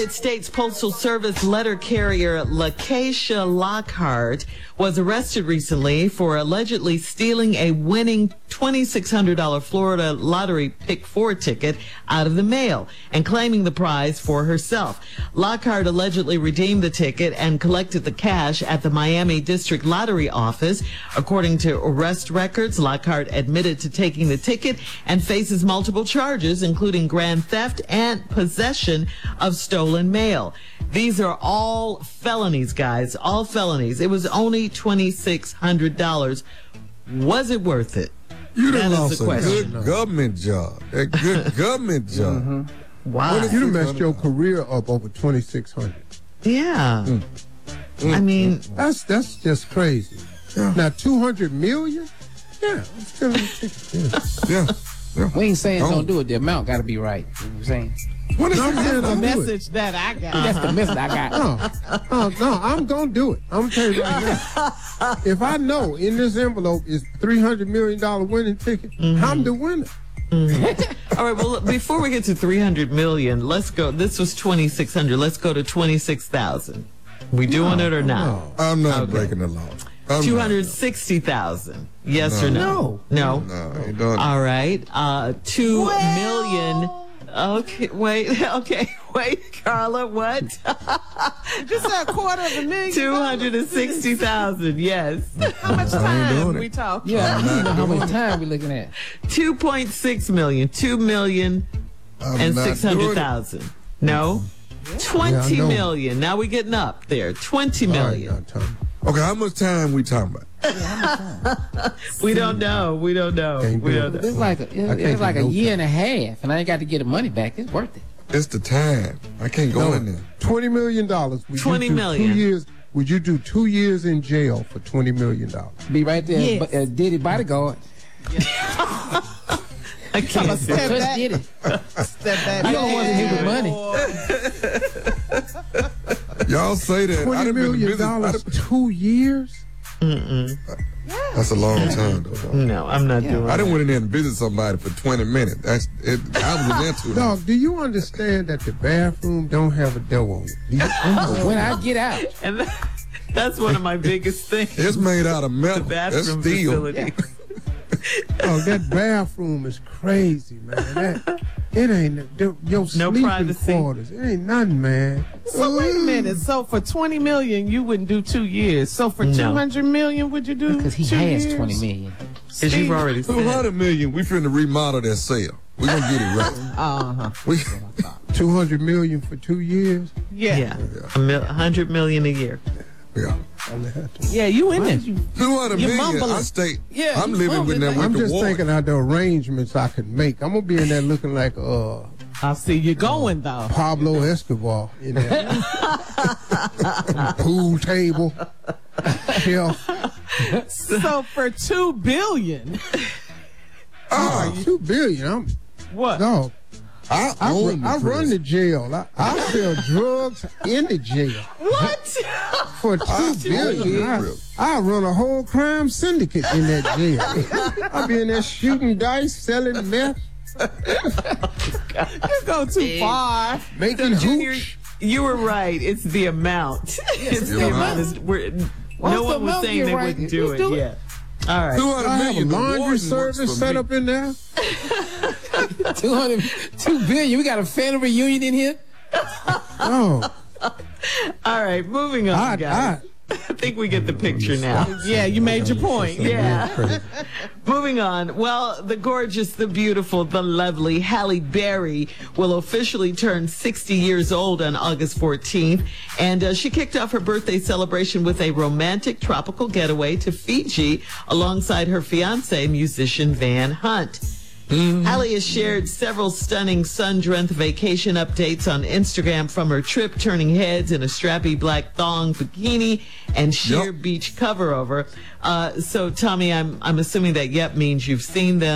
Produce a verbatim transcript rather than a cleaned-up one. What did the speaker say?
United States Postal Service letter carrier Lakeisha Lockhart was arrested recently for allegedly stealing a winning twenty-six hundred dollars Florida Lottery Pick four ticket out of the mail and claiming the prize for herself. Lockhart allegedly redeemed the ticket and collected the cash at the Miami District Lottery office. According to arrest records, Lockhart admitted to taking the ticket and faces multiple charges, including grand theft and possession of stolen mail. These are all felonies, guys, all felonies. It was only twenty-six hundred dollars. Was it worth it? You done That is lost the a question. good government job. A good government job. Mm-hmm. Wow. You done messed your career up over twenty-six hundred dollars. Yeah. Mm. I mean, that's that's just crazy. Yeah. Now two hundred million dollars? Yeah, I'm still yeah. yeah. We ain't saying don't do it. The amount got to be right. You know what I'm saying? What is no, the the message that I got? Uh-huh. That's the message I got. No, no, no, I'm going to do it. I'm going to tell you right now. If I know in this envelope is three hundred million dollars winning ticket, mm-hmm. I'm the winner. Mm-hmm. All right, well, before we get to three hundred million dollars, let's go. This was twenty-six hundred dollars. Let's go to twenty-six thousand dollars. We doing no, it or not? No. I'm not okay. breaking the law. two hundred sixty thousand dollars. Yes no. or no? No. No. no, no. All right. Uh, two well. million. Okay, wait, okay, wait, Carla, what? Just a quarter of a million. two hundred sixty thousand, yes. How much time we talking? Yeah, I don't know how much time we looking at. two point six million, two million and six hundred thousand. No? twenty yeah, million. Now we're getting up there. twenty million. Right, okay, how much time we talking about? we don't know. We don't know. We don't know. It's like a, it, it's like a year and a half, and I ain't got to get the money back. It's worth it. It's the time. I can't go no, in there. Twenty million dollars. Twenty million. Two years. Would you do two years in jail for twenty million dollars? Be right there, yes. but, uh, Diddy bodyguard. I can't. Step back. Did it. Step back. You don't want to give money. Y'all say that. Twenty million dollars. Two years. Mm-mm. That's a long time, though. No, I'm not yeah. doing I didn't that. went in there and visit somebody for twenty minutes. That's it. I was in there too long. Dog, do you understand that the bathroom don't have a door on it? When I get out. And that, that's one of my biggest things. It's made out of metal. The bathroom That's steel. facility. Oh, that bathroom is crazy, man. That, it ain't the, your no sleeping privacy. quarters. It ain't nothing, man. So wait a minute. So for twenty million, you wouldn't do two years. So for no. two hundred million, would you do? Because he two has years? twenty million. Because you've already said. Two hundred million. We finna remodel that cell. We gonna get it right. Uh huh. We two hundred million for two years. Yeah. Yeah. yeah. A mil- hundred million a year. Yeah. Yeah, you in it. two hundred million. I stay. Yeah, I'm living with that. I'm with just the thinking out the arrangements I could make. I'm gonna be in there looking like uh. I see you going though. Pablo Escobar in there. Pool table. Shelf. So for two billion. Oh, two billion. I'm what? No. I, I, own I, I run the jail. I, I sell drugs in the jail. What? For two billion, I, I run a whole crime syndicate in that jail. I be in there shooting dice, selling meth. You go too far. Making so, Junior, hooch. you were right. It's the amount. It's the amount. It's, we're, no one was saying they right. wouldn't do Let's it. do Yeah. All right. I have a laundry service set up in there. two hundred, two billion. We got a family reunion in here. Oh. All right, moving on, I, guys. I, I think we get the picture now. Yeah, you made your point. Yeah. Moving on. Well, the gorgeous, the beautiful, the lovely Halle Berry will officially turn sixty years old on August fourteenth. And uh, she kicked off her birthday celebration with a romantic tropical getaway to Fiji alongside her fiancé, musician Van Hunt. Mm-hmm. Halle has shared several stunning sun-drenched vacation updates on Instagram from her trip, turning heads in a strappy black thong bikini and sheer yep. beach cover over. Uh, so, Tommy, I'm I'm assuming that yep means you've seen them.